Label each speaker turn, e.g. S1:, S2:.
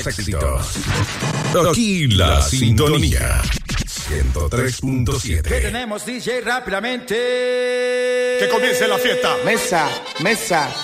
S1: éxitos. Aquí la sintonía. 103.7.
S2: ¿Qué tenemos, DJ? Rápidamente.
S3: Que comience la fiesta.
S4: Mesa, mesa.